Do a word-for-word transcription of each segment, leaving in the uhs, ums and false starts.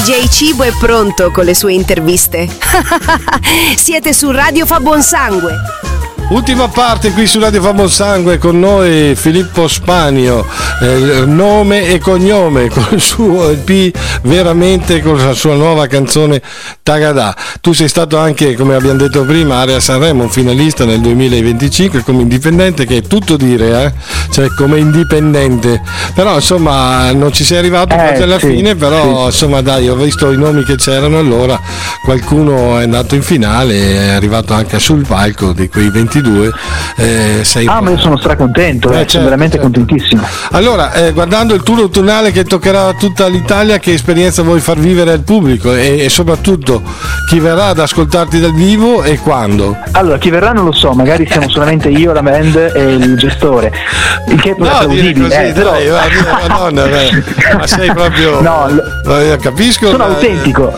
D J Cibo è pronto con le sue interviste. Siete su Radio Fa Buon Sangue. Ultima parte qui su Radio Fa Buon Sangue, con noi Filippo Spanio, eh, nome e cognome, con il suo E P, veramente con la sua nuova canzone Tagadà. Tu sei stato anche, come abbiamo detto prima, Area Sanremo, un finalista nel duemilaventicinque come indipendente, che è tutto dire, eh? Cioè come indipendente, però insomma non ci sei arrivato eh, alla sì, fine, però sì. Insomma dai, ho visto i nomi che c'erano allora, qualcuno è andato in finale, è arrivato anche sul palco di quei ventidue. Eh, sei ah, ma io sono stracontento, eh, eh, certo, sono veramente certo. contentissimo. Allora, eh, guardando il tour autunnale che toccherà a tutta l'Italia, che esperienza vuoi far vivere al pubblico e, e soprattutto chi verrà ad ascoltarti dal vivo e quando? Allora, chi verrà non lo so, magari siamo solamente io, la band e il gestore, il che è no, plausibile, così, eh, però... dai, va, Madonna, dai. Ma sei proprio no, l... capisco, sono ma... autentico.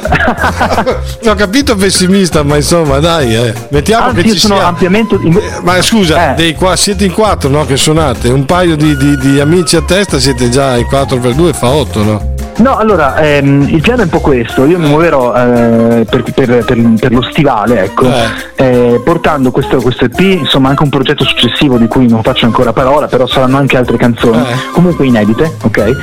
Ho capito pessimista, ma insomma dai, eh. mettiamo Anzi, che ci io sono sia ampiamente... Ma scusa, eh. dei qua, siete in quattro, no? Che suonate, un paio di, di, di amici a testa, siete già in quattro per due, fa otto, no? No, allora, ehm, il piano è un po' questo, io mi muoverò eh, per, per, per, per lo stivale, ecco, eh. Eh, portando questo, questo E P, insomma anche un progetto successivo di cui non faccio ancora parola, però saranno anche altre canzoni, eh. comunque inedite, ok?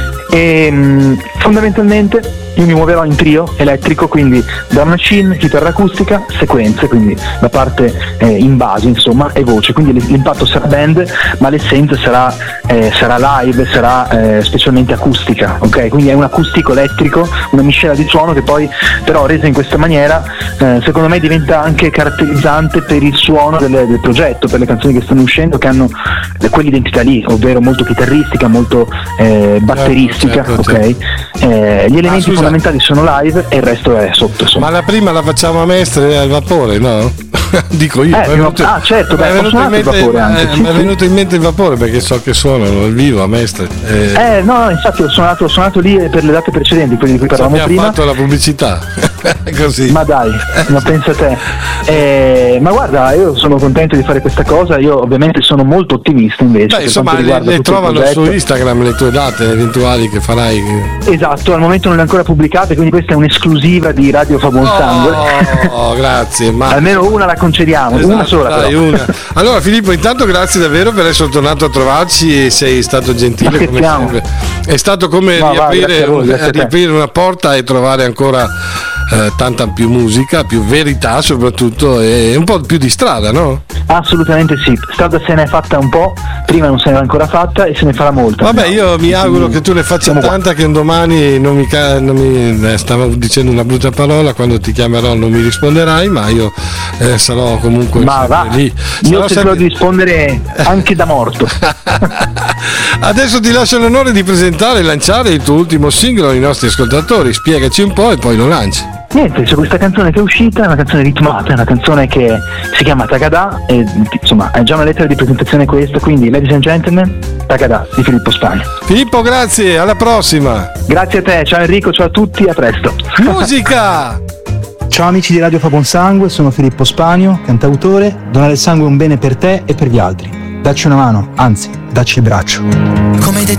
E mh, fondamentalmente io mi muoverò in trio elettrico, quindi drum machine, chitarra acustica, sequenze, quindi la parte eh, in base insomma e voce, quindi l'impatto sarà band ma l'essenza sarà, eh, sarà live, sarà eh, specialmente acustica, ok? Quindi è un acustico elettrico, una miscela di suono che poi però resa in questa maniera eh, secondo me diventa anche caratterizzante per il suono del, del progetto, per le canzoni che stanno uscendo, che hanno eh, quell'identità lì, ovvero molto chitarristica, molto eh, batteristica, certo, certo, ok? Certo. Eh, gli elementi ah, fondamentali sono live e il resto è sotto, insomma. Ma la prima la facciamo a Mestre al vapore, no? Dico io. Eh, venuto, ah certo, beh, è venuto in mente, il vapore anche, eh, sì, mi è sì. venuto in mente il vapore perché so che suonano al vivo a Mestre. Eh, eh no, no, infatti ho suonato, ho suonato lì per le date precedenti, quelle di cui parlavamo prima. Abbiamo fatto la pubblicità. Così. Ma dai, ma pensa te. Eh, ma guarda, io sono contento di fare questa cosa, io ovviamente sono molto ottimista invece. Beh, insomma, le, le trovano su Instagram le tue date eventuali che farai. Esatto, al momento non le ho ancora pubblicate, quindi questa è un'esclusiva di Radio Fa Buon Sangue. Oh, grazie. Ma... almeno una la concediamo, esatto, una sola. Dai, però. Una. Allora Filippo, intanto grazie davvero per essere tornato a trovarci e sei stato gentile come sempre. È stato come no, riaprire, va, voi, un, riaprire una porta e trovare ancora eh, tanta più musica, più verità soprattutto, e un po' più di strada, no? Assolutamente sì, strada se ne è fatta un po', prima non se ne era ancora fatta e se ne farà molta. Vabbè, io mi auguro che tu ne faccia Siamo tanta qua. Che un domani non mi, non mi eh, stavo dicendo una brutta parola, quando ti chiamerò non mi risponderai, ma io eh, sarò comunque ma va, lì. Io sarò cercherò sempre... di rispondere anche da morto. Adesso ti lascio l'onore di presentare e lanciare il tuo ultimo singolo ai nostri ascoltatori, spiegaci un po' e poi lo lanci. Niente, c'è questa canzone che è uscita, è una canzone ritmata, è una canzone che si chiama Tagadà e insomma è già una lettera di presentazione questa, quindi ladies and gentlemen, Tagadà di Filippo Spanio. Filippo, grazie, alla prossima. Grazie a te, ciao Enrico, ciao a tutti, a presto. Musica! Ciao amici di Radio Fa Buon Sangue, sono Filippo Spanio, cantautore. Donare il sangue è un bene per te e per gli altri. Dacci una mano, anzi, dacci il braccio.